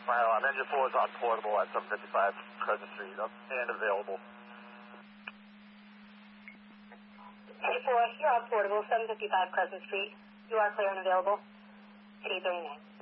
Engine 4 is on portable at 755 Crescent Street and available. Engine 4, you're on portable, 755 Crescent Street. You are clear and available at 8:39.